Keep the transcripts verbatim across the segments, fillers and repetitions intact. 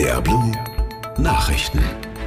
D R Blue Nachrichten.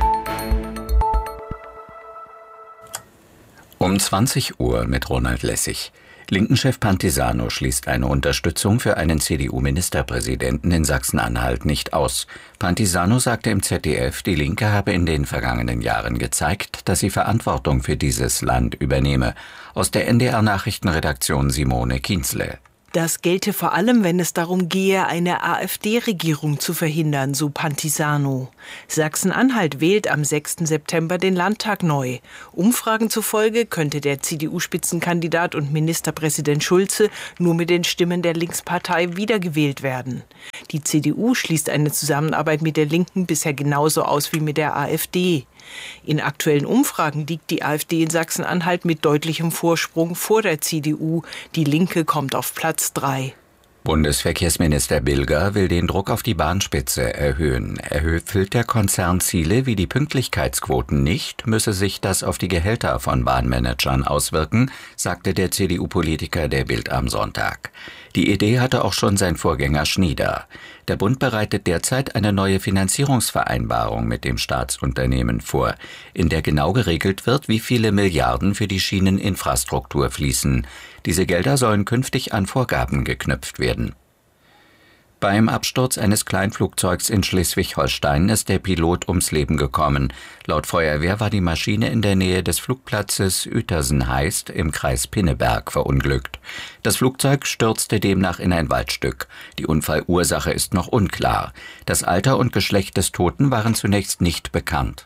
Um zwanzig Uhr mit Ronald Lessig. Linken-Chef Pantisano schließt eine Unterstützung für einen C D U-Ministerpräsidenten in Sachsen-Anhalt nicht aus. Pantisano sagte im Z D F, die Linke habe in den vergangenen Jahren gezeigt, dass sie Verantwortung für dieses Land übernehme. Aus der N D R-Nachrichtenredaktion Simone Kienzle. Das gelte vor allem, wenn es darum gehe, eine AfD-Regierung zu verhindern, so Pantisano. Sachsen-Anhalt wählt am sechsten September den Landtag neu. Umfragen zufolge könnte der C D U-Spitzenkandidat und Ministerpräsident Schulze nur mit den Stimmen der Linkspartei wiedergewählt werden. Die C D U schließt eine Zusammenarbeit mit der Linken bisher genauso aus wie mit der AfD. In aktuellen Umfragen liegt die AfD in Sachsen-Anhalt mit deutlichem Vorsprung vor der C D U. Die Linke kommt auf Platz drei. Bundesverkehrsminister Bilger will den Druck auf die Bahnspitze erhöhen. Erfüllt der Konzern Ziele wie die Pünktlichkeitsquoten nicht, müsse sich das auf die Gehälter von Bahnmanagern auswirken, sagte der C D U-Politiker der Bild am Sonntag. Die Idee hatte auch schon sein Vorgänger Schnieder. Der Bund bereitet derzeit eine neue Finanzierungsvereinbarung mit dem Staatsunternehmen vor, in der genau geregelt wird, wie viele Milliarden für die Schieneninfrastruktur fließen. Diese Gelder sollen künftig an Vorgaben geknüpft werden. Beim Absturz eines Kleinflugzeugs in Schleswig-Holstein ist der Pilot ums Leben gekommen. Laut Feuerwehr war die Maschine in der Nähe des Flugplatzes Uetersen-Heist im Kreis Pinneberg verunglückt. Das Flugzeug stürzte demnach in ein Waldstück. Die Unfallursache ist noch unklar. Das Alter und Geschlecht des Toten waren zunächst nicht bekannt.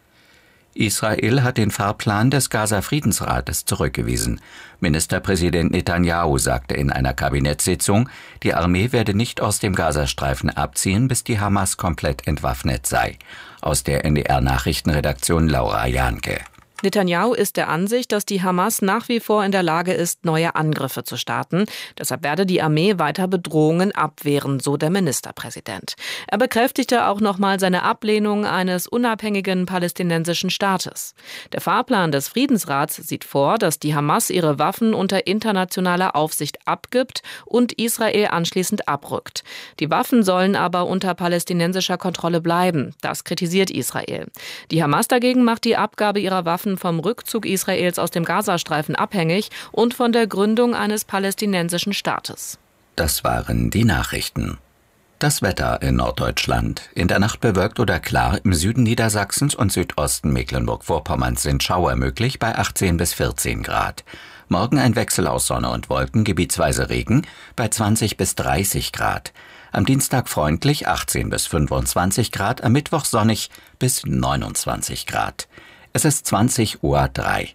Israel hat den Fahrplan des Gaza-Friedensrates zurückgewiesen. Ministerpräsident Netanyahu sagte in einer Kabinettssitzung, die Armee werde nicht aus dem Gazastreifen abziehen, bis die Hamas komplett entwaffnet sei. Aus der N D R-Nachrichtenredaktion Laura Janke. Netanyahu ist der Ansicht, dass die Hamas nach wie vor in der Lage ist, neue Angriffe zu starten. Deshalb werde die Armee weiter Bedrohungen abwehren, so der Ministerpräsident. Er bekräftigte auch nochmal seine Ablehnung eines unabhängigen palästinensischen Staates. Der Fahrplan des Friedensrats sieht vor, dass die Hamas ihre Waffen unter internationaler Aufsicht abgibt und Israel anschließend abrückt. Die Waffen sollen aber unter palästinensischer Kontrolle bleiben. Das kritisiert Israel. Die Hamas dagegen macht die Abgabe ihrer Waffen vom Rückzug Israels aus dem Gazastreifen abhängig und von der Gründung eines palästinensischen Staates. Das waren die Nachrichten. Das Wetter in Norddeutschland. In der Nacht bewölkt oder klar, im Süden Niedersachsens und Südosten Mecklenburg-Vorpommerns sind Schauer möglich bei achtzehn bis vierzehn Grad. Morgen ein Wechsel aus Sonne und Wolken, gebietsweise Regen bei zwanzig bis dreißig Grad. Am Dienstag freundlich achtzehn bis fünfundzwanzig Grad, am Mittwoch sonnig bis neunundzwanzig Grad. Es ist zwanzig Uhr drei.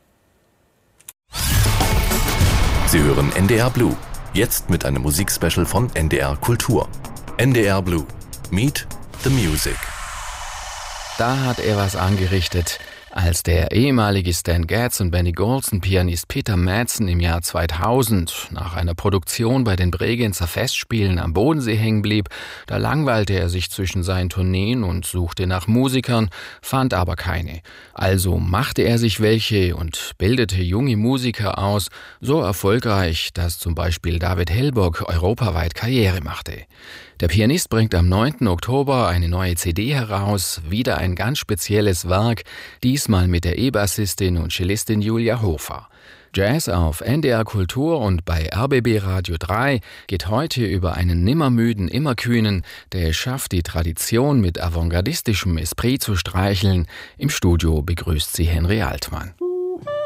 Sie hören N D R Blue. Jetzt mit einem Musikspecial von N D R Kultur. N D R Blue. Meet the Music. Da hat er was angerichtet, als der ehemalige Stan Getz und Benny Golson-Pianist Peter Madsen im Jahr zweitausend nach einer Produktion bei den Bregenzer Festspielen am Bodensee hängen blieb. Da langweilte er sich zwischen seinen Tourneen und suchte nach Musikern, fand aber keine. Also machte er sich welche und bildete junge Musiker aus, so erfolgreich, dass zum Beispiel David Hellbock europaweit Karriere machte. Der Pianist bringt am neunten Oktober eine neue C D heraus, wieder ein ganz spezielles Werk, diesmal mit der E-Bassistin und Cellistin Julia Hofer. Jazz auf N D R Kultur und bei R B B Radio drei geht heute über einen nimmermüden, immerkühnen, der es schafft, die Tradition mit avantgardistischem Esprit zu streicheln. Im Studio begrüßt sie Henry Altmann.